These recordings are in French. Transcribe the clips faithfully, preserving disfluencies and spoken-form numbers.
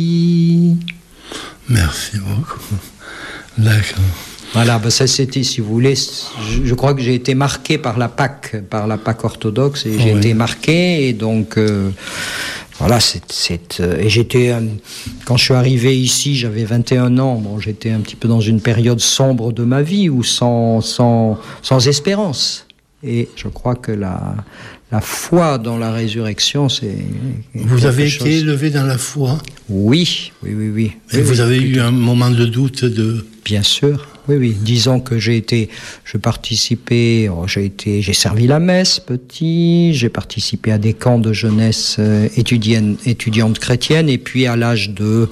Merci beaucoup. D'accord. Voilà, ben ça c'était, si vous voulez, je, je crois que j'ai été marqué par la Pâque, par la Pâque orthodoxe, et j'ai oui. été marqué, et donc euh, voilà, c'est, c'est euh, et j'étais, euh, quand je suis arrivé ici, j'avais vingt et un ans, bon, j'étais un petit peu dans une période sombre de ma vie, ou sans, sans, sans espérance, et je crois que la, la foi dans la résurrection, c'est... Vous avez chose... été élevé dans la foi ? Oui, oui, oui, oui. Et oui, vous oui, avez plutôt. eu un moment de doute de... Bien sûr. Oui, oui. Disons que j'ai été, je participais, oh, j'ai été, j'ai servi la messe petit, j'ai participé à des camps de jeunesse euh, étudiante, étudiante chrétienne, et puis à l'âge de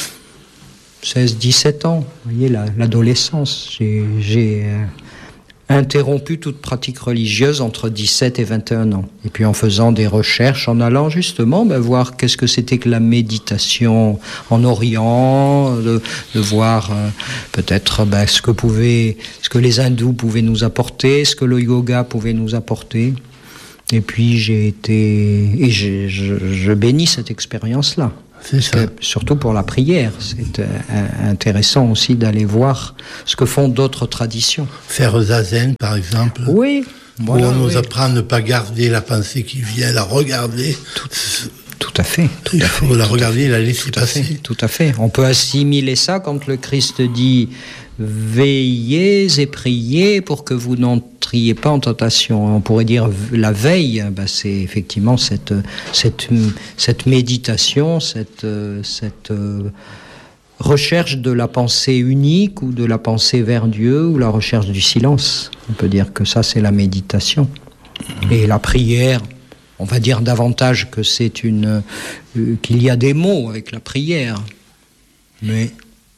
seize dix-sept ans, vous voyez, la, l'adolescence, j'ai, j'ai euh, interrompu toute pratique religieuse entre dix-sept et vingt et un ans. Et puis en faisant des recherches, en allant justement ben, voir qu'est-ce que c'était que la méditation en Orient, de, de voir euh, peut-être ben, ce que pouvaient, ce que les hindous pouvaient nous apporter, ce que le yoga pouvait nous apporter. Et puis j'ai été... Et j'ai, je, je bénis cette expérience-là. C'est ça. Que, surtout pour la prière, c'est euh, intéressant aussi d'aller voir ce que font d'autres traditions. Faire zazen, par exemple. Oui. Voilà, où on nous oui. apprend à ne pas garder la pensée qui vient, la regarder. Tout, tout à fait. Tout Il à faut fait, la tout regarder et la laisser tout passer. À fait, tout à fait. On peut assimiler ça quand le Christ dit « Veillez et priez pour que vous n'entriez pas en tentation ». On pourrait dire la veille, ben c'est effectivement cette, cette, cette méditation, cette, cette recherche de la pensée unique ou de la pensée vers Dieu ou la recherche du silence. On peut dire que ça, c'est la méditation. Et la prière, on va dire davantage que c'est une, euh, qu'il y a des mots avec la prière, mais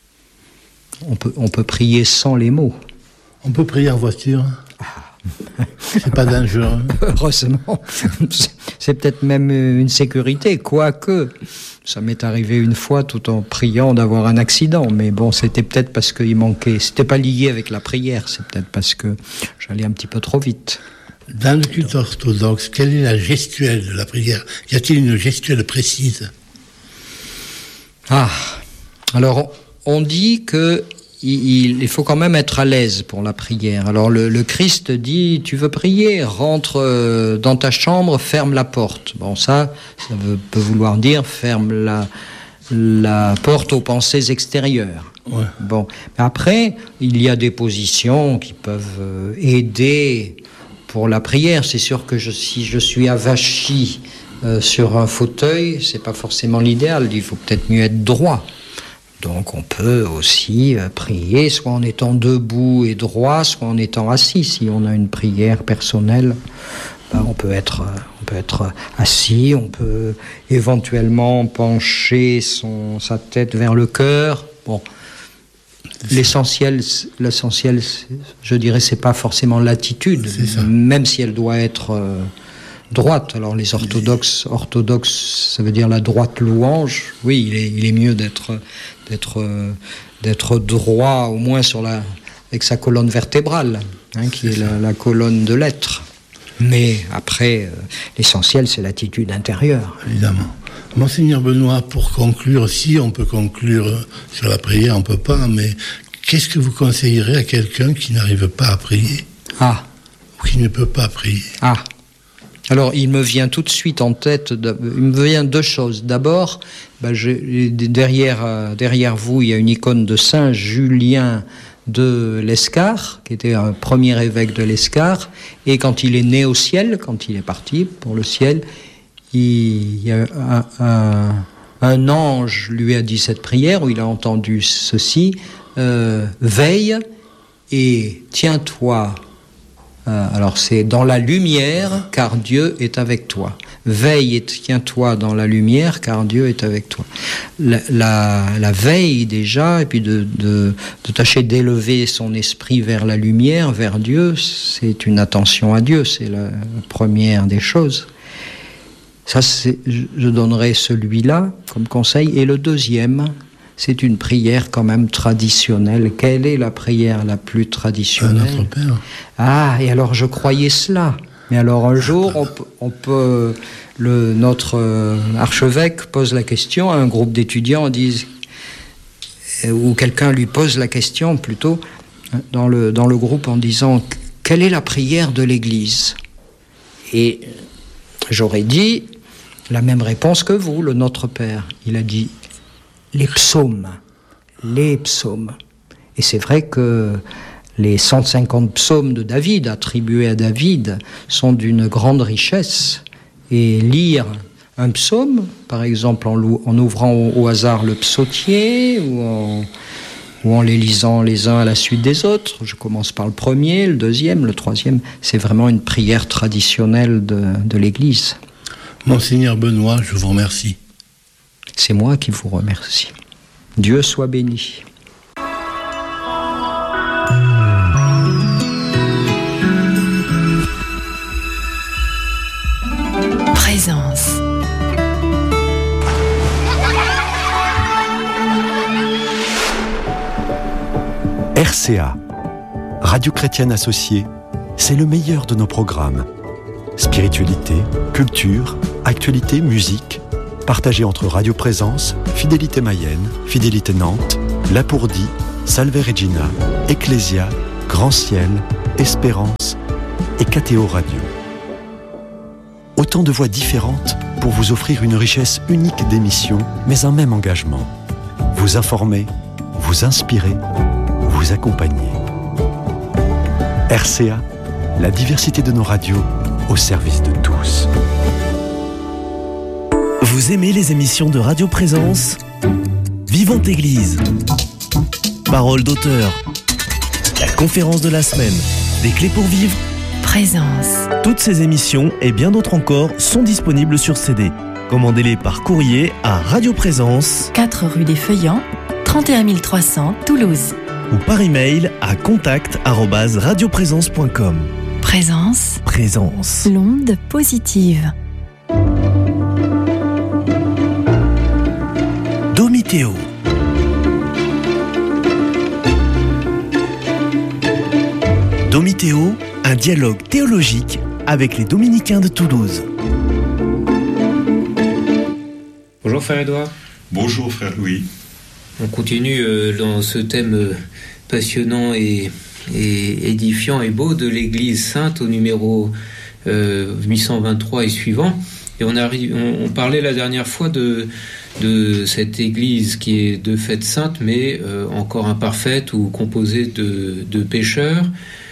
on peut, on peut prier sans les mots. On peut prier en voiture. Ah. C'est pas dangereux. Heureusement, c'est peut-être même une sécurité, quoique ça m'est arrivé une fois tout en priant d'avoir un accident, mais bon, c'était peut-être parce qu'il manquait, c'était pas lié avec la prière, c'est peut-être parce que j'allais un petit peu trop vite. Dans le culte orthodoxe, quelle est la gestuelle de la prière ? Y a-t-il une gestuelle précise ? Ah, alors on dit que il, il faut quand même être à l'aise pour la prière. Alors le, le Christ dit, tu veux prier, rentre dans ta chambre, ferme la porte. Bon, ça, ça veut, peut vouloir dire ferme la, la porte aux pensées extérieures. Ouais. Bon, mais après, il y a des positions qui peuvent aider pour la prière. C'est sûr que je, si je suis avachi euh, sur un fauteuil, c'est pas forcément l'idéal. Il faut peut-être mieux être droit. Donc on peut aussi euh, prier, soit en étant debout et droit, soit en étant assis. Si on a une prière personnelle, ben, on peut être, euh, on peut être assis, on peut éventuellement pencher son, sa tête vers le cœur. Bon, l'essentiel, l'essentiel, je dirais, c'est pas forcément l'attitude, même si elle doit être euh, droite. Alors les orthodoxes, orthodoxes, ça veut dire la droite louange. Oui, il est, il est mieux d'être, d'être, euh, d'être droit, au moins sur la, avec sa colonne vertébrale, hein, qui est, est la, la colonne de l'être. Mais après, euh, l'essentiel, c'est l'attitude intérieure. Évidemment. Monseigneur Benoît, pour conclure, si on peut conclure sur la prière, on ne peut pas, mais qu'est-ce que vous conseillerez à quelqu'un qui n'arrive pas à prier ? Ah. Ou qui ne peut pas prier ? Ah. Alors, il me vient tout de suite en tête, de, il me vient deux choses. D'abord, ben je, derrière, euh, derrière vous, il y a une icône de Saint Julien de l'Escar, qui était un premier évêque de l'Escar, et quand il est né au ciel, quand il est parti pour le ciel, il y a un, un, un ange lui a dit cette prière, où il a entendu ceci, euh, veille et tiens-toi. Euh, alors c'est dans la lumière, car Dieu est avec toi. Veille et tiens-toi dans la lumière, car Dieu est avec toi. La, la, la veille déjà, et puis de, de, de tâcher d'élever son esprit vers la lumière, vers Dieu, c'est une attention à Dieu, c'est la première des choses. Ça, c'est, je donnerai celui-là comme conseil. Et le deuxième, c'est une prière quand même traditionnelle. Quelle est la prière la plus traditionnelle ? Notre Père. Ah, et alors je croyais cela. Mais alors un jour, on, peut, on peut le, notre euh, archevêque pose la question à un groupe d'étudiants, disent, ou quelqu'un lui pose la question plutôt dans le, dans le groupe en disant « Quelle est la prière de l'Église ?» Et j'aurais dit la même réponse que vous, le Notre Père. Il a dit « Les psaumes, les psaumes ». Et c'est vrai que les cent cinquante psaumes de David, attribués à David, sont d'une grande richesse. Et lire un psaume, par exemple en, en ouvrant au, au hasard le psautier, ou en, ou en les lisant les uns à la suite des autres, je commence par le premier, le deuxième, le troisième, c'est vraiment une prière traditionnelle de, de l'Église. Monseigneur Benoît, je vous remercie. C'est moi qui vous remercie. Dieu soit béni. Présence. R C A, Radio Chrétienne Associée, c'est le meilleur de nos programmes. Spiritualité, culture, actualité, musique, partagés entre Radio Présence, Fidélité Mayenne, Fidélité Nantes, Lapourdie, Salve Regina, Ecclésia, Grand Ciel, Espérance et K T O Radio. Autant de voix différentes pour vous offrir une richesse unique d'émissions, mais un même engagement. Vous informer, vous inspirer, vous accompagner. R C A, la diversité de nos radios au service de tous. Vous aimez les émissions de Radio Présence ? Vivante Église, Parole d'auteur, la conférence de la semaine, des clés pour vivre. Présence. Toutes ces émissions et bien d'autres encore sont disponibles sur C D. Commandez-les par courrier à Radio Présence, quatre rue des Feuillants, trente et un mille trois cents, Toulouse. Ou par email à contact arobase radioprésence point com. Présence. Présence. L'onde positive. Domitéo. Domitéo, un dialogue théologique avec les dominicains de Toulouse. Bonjour frère Édouard. Bonjour frère Louis. On continue euh, dans ce thème euh, passionnant et, et édifiant et beau de l'Église sainte au numéro euh, huit cent vingt-trois et suivant. Et on, arrive, on, on parlait la dernière fois de, de cette Église qui est de fait sainte, mais euh, encore imparfaite ou composée de, de pécheurs.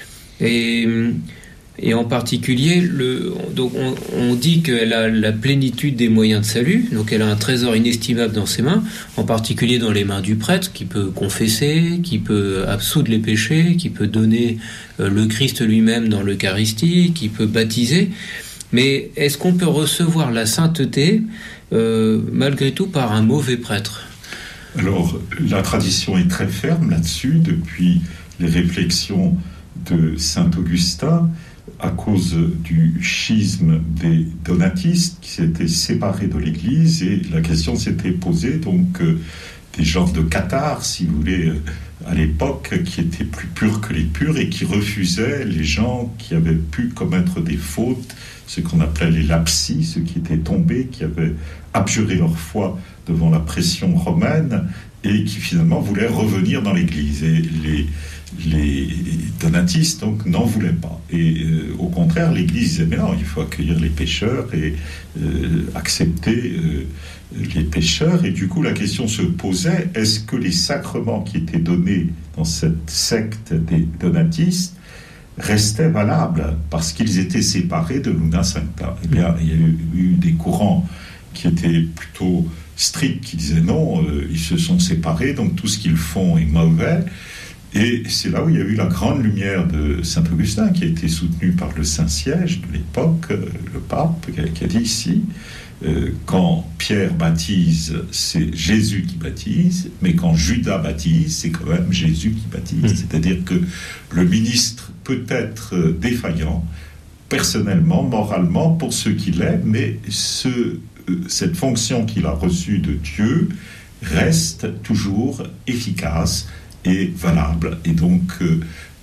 Et, et en particulier, le, donc on, on dit qu'elle a la plénitude des moyens de salut, donc elle a un trésor inestimable dans ses mains, en particulier dans les mains du prêtre, qui peut confesser, qui peut absoudre les péchés, qui peut donner euh, le Christ lui-même dans l'Eucharistie, qui peut baptiser. Mais est-ce qu'on peut recevoir la sainteté euh, malgré tout par un mauvais prêtre ? Alors, la tradition est très ferme là-dessus, depuis les réflexions de saint Augustin, à cause du schisme des donatistes qui s'étaient séparés de l'Église, et la question s'était posée donc euh, des genres de cathares, si vous voulez, euh, à l'époque, qui étaient plus purs que les purs et qui refusaient les gens qui avaient pu commettre des fautes, ce qu'on appelait les lapsis, ceux qui étaient tombés, qui avaient abjuré leur foi devant la pression romaine et qui finalement voulaient revenir dans l'Église. Et les Les donatistes donc n'en voulaient pas, et euh, au contraire l'Église disait mais non, il faut accueillir les pécheurs et euh, accepter euh, les pécheurs. Et du coup la question se posait, est-ce que les sacrements qui étaient donnés dans cette secte des donatistes restaient valables parce qu'ils étaient séparés de l'Una Sancta? Eh bien, il y a eu, eu des courants qui étaient plutôt stricts, qui disaient non, euh, ils se sont séparés, donc tout ce qu'ils font est mauvais. Et c'est là où il y a eu la grande lumière de saint Augustin, qui a été soutenu par le Saint-Siège de l'époque, le pape, qui a dit ici, euh, quand Pierre baptise, c'est Jésus qui baptise, mais quand Judas baptise, c'est quand même Jésus qui baptise. Mmh. C'est-à-dire que le ministre peut être défaillant, personnellement, moralement, pour ce qu'il est, mais ce, euh, cette fonction qu'il a reçue de Dieu reste toujours efficace et valable. Et donc, euh,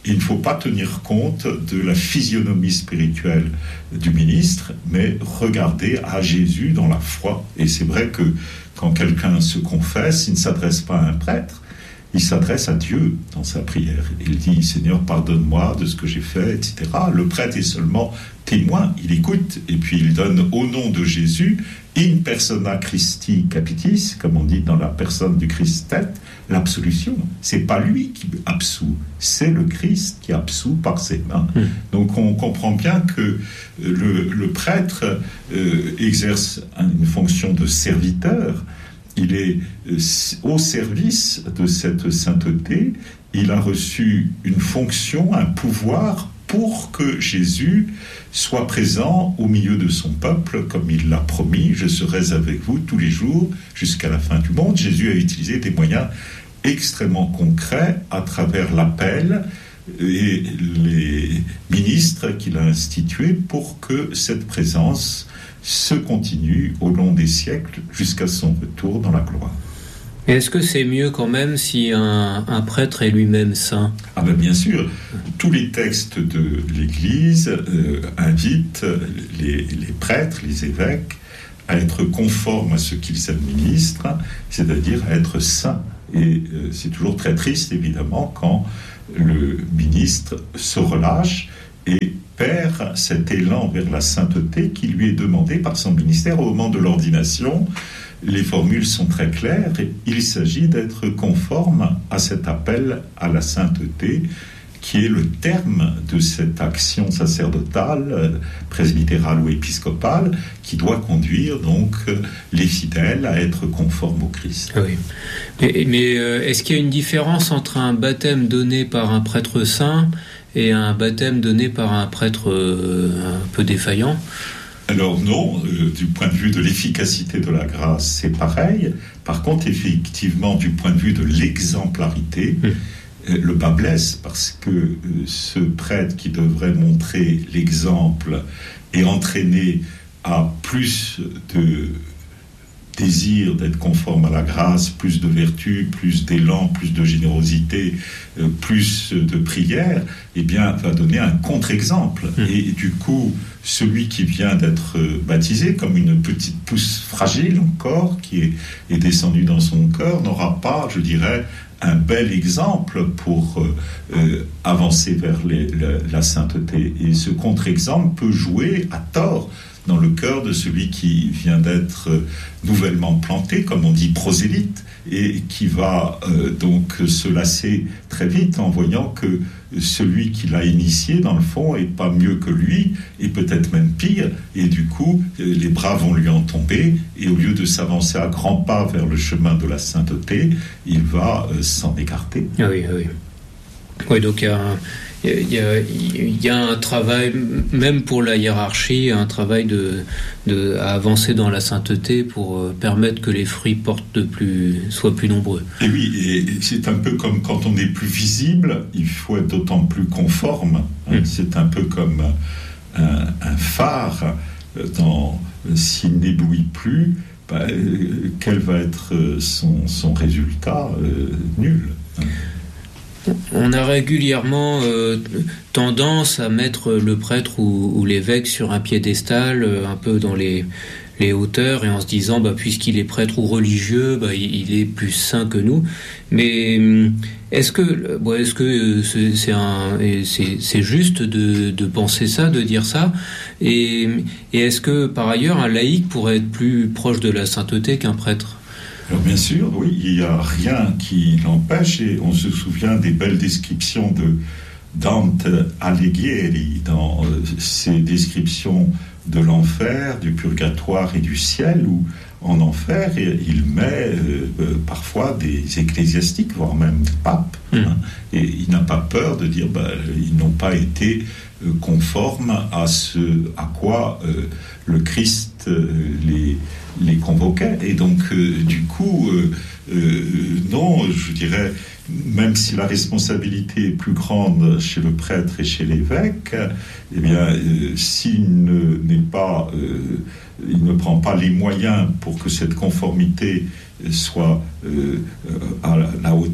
il ne faut pas tenir compte de la physionomie spirituelle du ministre, mais regarder à Jésus dans la foi. Et c'est vrai que quand quelqu'un se confesse, il ne s'adresse pas à un prêtre, il s'adresse à Dieu dans sa prière. Il dit « Seigneur, pardonne-moi de ce que j'ai fait, et cetera » Le prêtre est seulement témoin, il écoute, et puis il donne au nom de Jésus, in persona Christi capitis, comme on dit dans la personne du Christ tête, l'absolution. C'est pas lui qui absout, c'est le Christ qui absout par ses mains. Mmh. Donc on comprend bien que le, le prêtre euh, exerce une fonction de serviteur. Il est au service de cette sainteté, il a reçu une fonction, un pouvoir pour que Jésus soit présent au milieu de son peuple, comme il l'a promis, je serai avec vous tous les jours jusqu'à la fin du monde. Jésus a utilisé des moyens extrêmement concrets à travers l'appel et les ministres qu'il a institués pour que cette présence se continue au long des siècles jusqu'à son retour dans la gloire. Et est-ce que c'est mieux quand même si un, un prêtre est lui-même saint ? Ah ben bien sûr, tous les textes de l'Église euh, invitent les, les prêtres, les évêques, à être conformes à ce qu'ils administrent, c'est-à-dire à être saints. Et euh, c'est toujours très triste, évidemment, quand le ministre se relâche et perd cet élan vers la sainteté qui lui est demandé par son ministère au moment de l'ordination. Les formules sont très claires. Il s'agit d'être conforme à cet appel à la sainteté qui est le terme de cette action sacerdotale, presbytérale ou épiscopale, qui doit conduire donc les fidèles à être conformes au Christ. Oui. Mais, mais euh, est-ce qu'il y a une différence entre un baptême donné par un prêtre saint et un baptême donné par un prêtre euh, un peu défaillant ? Alors non, euh, du point de vue de l'efficacité de la grâce, c'est pareil. Par contre, effectivement, du point de vue de l'exemplarité, mmh. euh, le bas blesse, parce que euh, ce prêtre qui devrait montrer l'exemple et entraîner à plus de désir d'être conforme à la grâce, plus de vertu, plus d'élan, plus de générosité, euh, plus de prière, eh bien, va donner un contre-exemple. Mmh. Et du coup, celui qui vient d'être baptisé, comme une petite pousse fragile encore, qui est, est descendue dans son cœur, n'aura pas, je dirais, un bel exemple pour euh, avancer vers les, la, la sainteté. Et ce contre-exemple peut jouer à tort dans le cœur de celui qui vient d'être nouvellement planté, comme on dit prosélyte, et qui va euh, donc se lasser très vite en voyant que celui qui l'a initié, dans le fond, est pas mieux que lui, et peut-être même pire, et du coup, les bras vont lui en tomber, et au lieu de s'avancer à grands pas vers le chemin de la sainteté, il va euh, s'en écarter. Oui, oui. Oui, donc il y a un... Il y, a, il y a un travail, même pour la hiérarchie, un travail de, de, à avancer dans la sainteté pour permettre que les fruits portent de plus, soient plus nombreux. Et oui, et c'est un peu comme quand on est plus visible, il faut être d'autant plus conforme. Mmh. C'est un peu comme un, un phare. Dans, s'il n'éblouit plus, bah, quel va être son, son résultat ? euh, Nul. On a régulièrement euh, tendance à mettre le prêtre ou, ou l'évêque sur un piédestal, euh, un peu dans les, les hauteurs, et en se disant, bah, puisqu'il est prêtre ou religieux, bah, il, il est plus saint que nous. Mais est-ce que, bon, est-ce que c'est, c'est, un, c'est, c'est juste de, de penser ça, de dire ça, et, et est-ce que, par ailleurs, un laïc pourrait être plus proche de la sainteté qu'un prêtre ? Alors bien sûr, oui, il n'y a rien qui l'empêche, et on se souvient des belles descriptions de Dante Alighieri dans euh, ses descriptions de l'enfer, du purgatoire et du ciel, où en enfer, il met euh, euh, parfois des ecclésiastiques, voire même des papes, mmh. hein, et il n'a pas peur de dire bah, ils n'ont pas été euh, conformes à ce à quoi euh, le Christ euh, les les convoquait. Et donc, euh, du coup, euh, euh, non, je dirais, même si la responsabilité est plus grande chez le prêtre et chez l'évêque, eh bien, euh, s'il ne, n'est pas, euh, il ne prend pas les moyens pour que cette conformité soit euh, à la hauteur,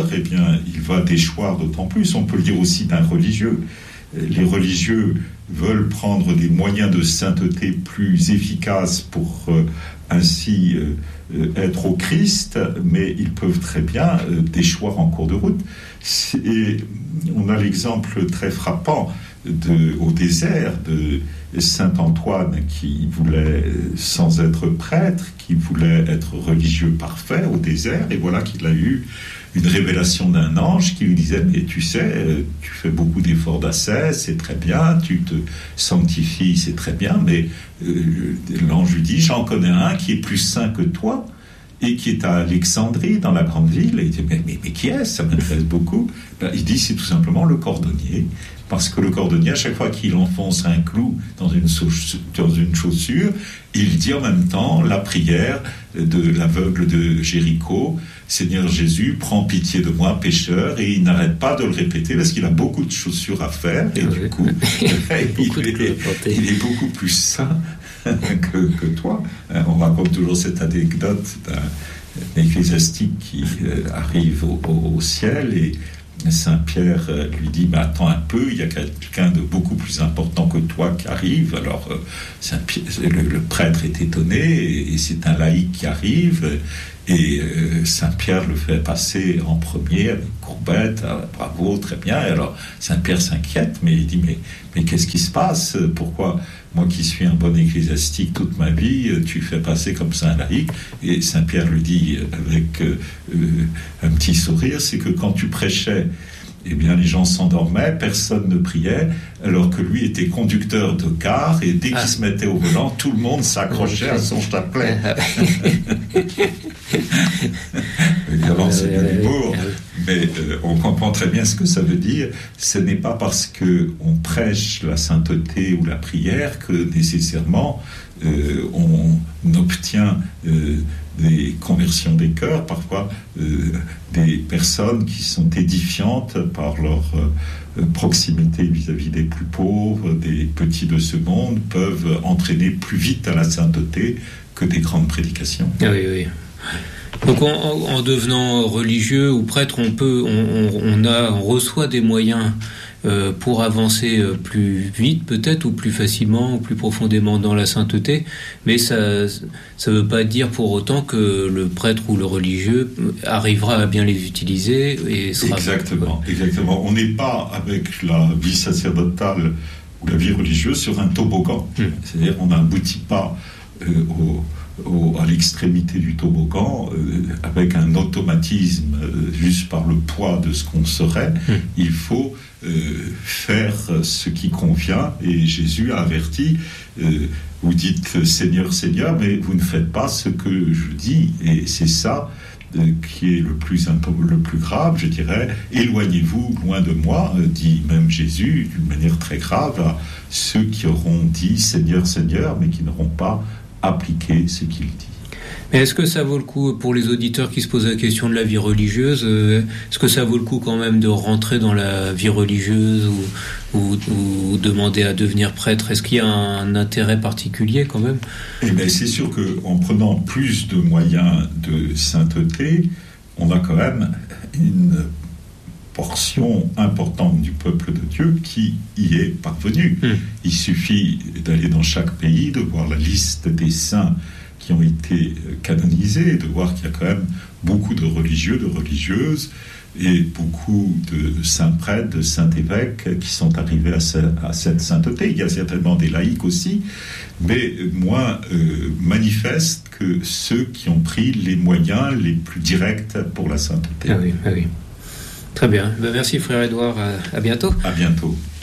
eh bien, il va déchoir d'autant plus. On peut le dire aussi d'un religieux. Les religieux veulent prendre des moyens de sainteté plus efficaces pour euh, ainsi euh, être au Christ, mais ils peuvent très bien euh, déchoir en cours de route. Et on a l'exemple très frappant de, au désert de Saint Antoine qui voulait, sans être prêtre, qui voulait être religieux parfait au désert, et voilà qu'il a eu une révélation d'un ange qui lui disait: mais tu sais, tu fais beaucoup d'efforts d'ascèse, c'est très bien, tu te sanctifies, c'est très bien, mais euh, l'ange lui dit: j'en connais un qui est plus saint que toi et qui est à Alexandrie, dans la grande ville. Et il dit: mais, mais, mais qui est-ce? Ça m'intéresse beaucoup. Ben, il dit: c'est tout simplement le cordonnier. Parce que le cordonnier, à chaque fois qu'il enfonce un clou dans une, dans une chaussure, il dit en même temps la prière de l'aveugle de Jéricho: Seigneur Jésus, prends pitié de moi, pécheur. Et il n'arrête pas de le répéter parce qu'il a beaucoup de chaussures à faire. Et oui. Du coup, il, est, il est beaucoup plus saint que, que toi. On raconte toujours cette anecdote d'un ecclésiastique qui arrive au, au, au ciel et Saint-Pierre lui dit: mais attends un peu, il y a quelqu'un de beaucoup plus important que toi qui arrive. Alors Saint-Pierre, le, le prêtre est étonné, et, et c'est un laïc qui arrive, et euh, Saint-Pierre le fait passer en premier avec courbette. Ah, bravo, très bien. Et alors Saint-Pierre s'inquiète, mais il dit: mais, mais qu'est-ce qui se passe? Pourquoi moi qui suis un bon ecclésiastique toute ma vie, tu fais passer comme ça un laïc? Et Saint-Pierre lui dit avec euh, un petit sourire: c'est que quand tu prêchais, eh bien, les gens s'endormaient, personne ne priait, alors que lui était conducteur de car, et dès qu'il ah. se mettait au volant, tout le monde s'accrochait à son chapelet. Évidemment, c'est de l'humour, mais euh, on comprend très bien ce que ça veut dire. Ce n'est pas parce qu'on prêche la sainteté ou la prière que nécessairement euh, on obtient euh, des conversions des cœurs. Parfois, euh, des personnes qui sont édifiantes par leur euh, proximité vis-à-vis des plus pauvres, des petits de ce monde, peuvent entraîner plus vite à la sainteté que des grandes prédications. Ah oui, oui. Donc en, en devenant religieux ou prêtre, on peut, on, on, a, on reçoit des moyens euh, pour avancer euh, plus vite peut-être, ou plus facilement, ou plus profondément dans la sainteté, mais ça ne veut pas dire pour autant que le prêtre ou le religieux arrivera à bien les utiliser et sera... Exactement, exactement. On n'est pas avec la vie sacerdotale ou la vie religieuse sur un toboggan. Mmh. C'est-à-dire on n'aboutit pas euh, au... Au, à l'extrémité du toboggan, euh, avec un automatisme euh, juste par le poids de ce qu'on serait. Mmh. Il faut euh, faire ce qui convient, et Jésus a averti: euh, vous dites Seigneur, Seigneur, mais vous ne faites pas ce que je dis, et c'est ça euh, qui est le plus, le plus grave, je dirais. Éloignez-vous loin de moi, euh, dit même Jésus d'une manière très grave à ceux qui auront dit Seigneur, Seigneur, mais qui n'auront pas appliquer ce qu'il dit. Mais est-ce que ça vaut le coup, pour les auditeurs qui se posent la question de la vie religieuse, euh, est-ce que ça vaut le coup quand même de rentrer dans la vie religieuse ou, ou, ou demander à devenir prêtre? Est-ce qu'il y a un intérêt particulier quand même? Eh bien, c'est sûr qu'en prenant plus de moyens de sainteté, on a quand même une portion importante du peuple de Dieu qui y est parvenue. Mmh. Il suffit d'aller dans chaque pays, de voir la liste des saints qui ont été canonisés, de voir qu'il y a quand même beaucoup de religieux, de religieuses, et beaucoup de saints prêtres, de saints évêques qui sont arrivés à, ce, à cette sainteté. Il y a certainement des laïcs aussi, mais moins euh, manifestes que ceux qui ont pris les moyens les plus directs pour la sainteté. Ah oui, ah oui. Très bien. Ben merci frère Édouard. À, à bientôt. À bientôt.